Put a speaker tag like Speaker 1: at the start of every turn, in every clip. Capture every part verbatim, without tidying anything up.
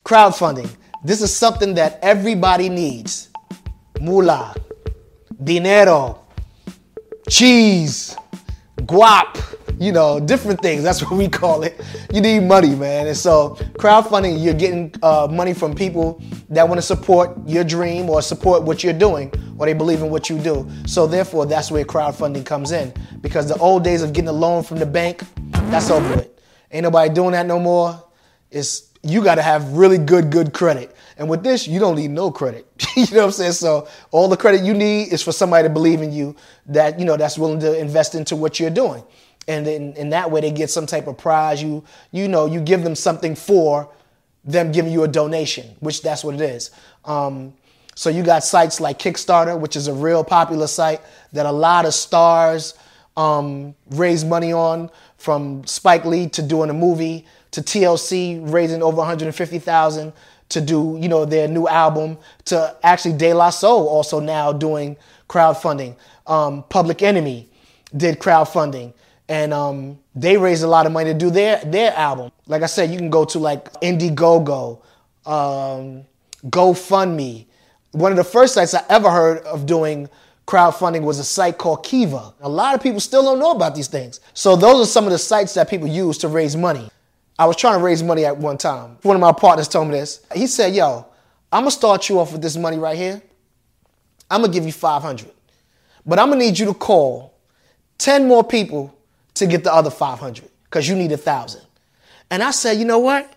Speaker 1: Crowdfunding. This is something that everybody needs. Moolah, dinero, cheese, guap, you know, different things. That's what we call it. You need money, man. And so crowdfunding, you're getting uh, money from people that want to support your dream or support what you're doing, or they believe in what you do. So therefore, that's where crowdfunding comes in. Because the old days of getting a loan from the bank, that's over with. Ain't nobody doing that no more. It's, you got to have really good, good credit. And with this, you don't need no credit. You know what I'm saying? So all the credit you need is for somebody to believe in you, that, you know, that's willing to invest into what you're doing. And in, in that way, they get some type of prize. You, you know, you give them something for them giving you a donation, which that's what it is. Um, so you got sites like Kickstarter, which is a real popular site that a lot of stars um, raise money on, from Spike Lee to doing a movie, to T L C raising over one hundred fifty thousand dollars to do, you know, their new album, to actually De La Soul also now doing crowdfunding. Um, Public Enemy did crowdfunding, and um, they raised a lot of money to do their, their album. Like I said, you can go to like Indiegogo, um, GoFundMe. One of the first sites I ever heard of doing crowdfunding was a site called Kiva. A lot of people still don't know about these things. So those are some of the sites that people use to raise money. I was trying to raise money at one time. One of my partners told me this. He said, yo, I'm going to start you off with this money right here. I'm going to give you five hundred. But I'm going to need you to call ten more people to get the other five hundred, because you need one thousand. And I said, you know what?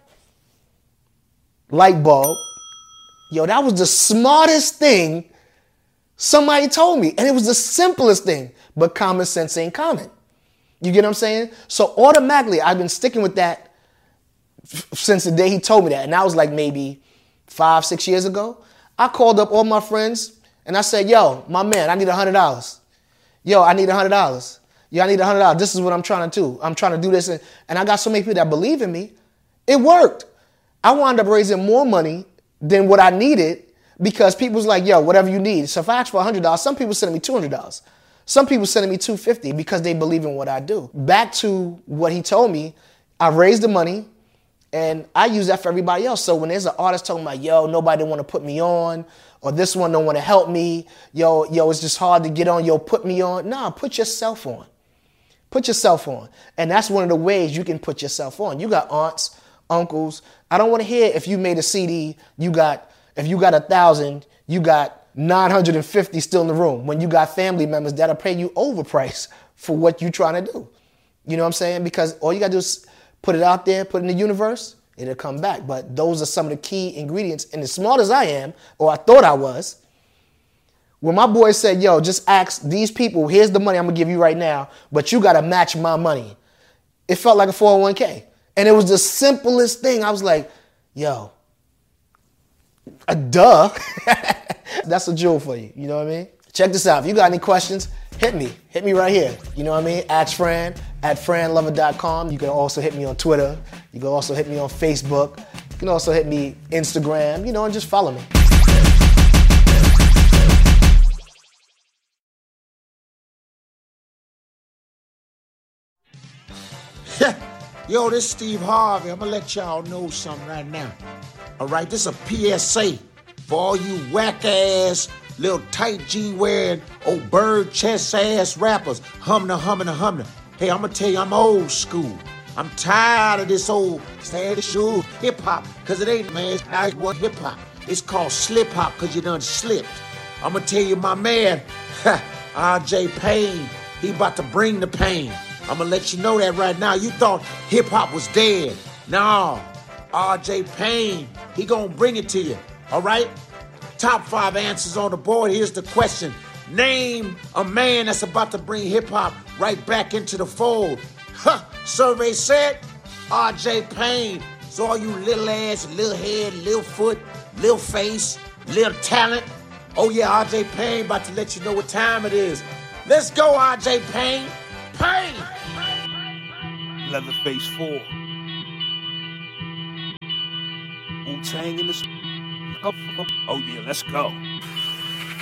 Speaker 1: Light bulb. Yo, that was the smartest thing somebody told me. And it was the simplest thing. But common sense ain't common. You get what I'm saying? So automatically, I've been sticking with that since the day he told me that. And that was like maybe five, six years ago. I called up all my friends and I said, yo, my man, I need one hundred dollars. Yo, I need one hundred dollars. Yo, I need one hundred dollars. This is what I'm trying to do. I'm trying to do this. And, and I got so many people that believe in me. It worked. I wound up raising more money than what I needed, because people was like, yo, whatever you need. So if I ask for one hundred dollars, some people sending me two hundred dollars. Some people sending me two hundred fifty dollars because they believe in what I do. Back to what he told me, I raised the money and I use that for everybody else. So when there's an artist talking about, yo, nobody want to put me on, or this one don't want to help me, yo, yo, it's just hard to get on, yo, put me on. Nah, put yourself on. Put yourself on. And that's one of the ways you can put yourself on. You got aunts, uncles. I don't want to hear if you made a C D, you got, if you got a thousand, you got nine hundred fifty still in the room, when you got family members that'll pay you overprice for what you're trying to do. You know what I'm saying? Because all you got to do is put it out there, put it in the universe, it'll come back. But those are some of the key ingredients. And as smart as I am, or I thought I was, when my boy said, yo, just ask these people, here's the money I'm going to give you right now, but you got to match my money. It felt like a four oh one k. And it was the simplest thing. I was like, yo, a duh. That's a jewel for you. You know what I mean? Check this out. If you got any questions, hit me. Hit me right here. You know what I mean? Ask Fran at fran lover dot com. You can also hit me on Twitter. You can also hit me on Facebook. You can also hit me Instagram, you know, and just follow me.
Speaker 2: Yo, this is Steve Harvey. I'm gonna let y'all know something right now. All right, this is a P S A for all you whack-ass, little tight G-wearing, old bird chest-ass rappers. Humna, humna, humna. Hey, I'm gonna tell you, I'm old school. I'm tired of this old standard shoe hip-hop, because it ain't, man, it's not one hip-hop. It's called slip-hop, because you done slipped. I'm gonna tell you, my man, R J Payne, he about to bring the pain. I'm gonna let you know that right now. You thought hip-hop was dead. No, R J Payne, he gonna bring it to you, all right? Top five answers on the board. Here's the question. Name a man that's about to bring hip-hop right back into the fold. Huh, survey said R J Payne. So all you little ass, little head, little foot, little face, little talent. Oh yeah, R J Payne about to let you know what time it is. Let's go, R J Payne. Payne!
Speaker 3: Leatherface four. Wu-Tang in the... Oh yeah, let's go.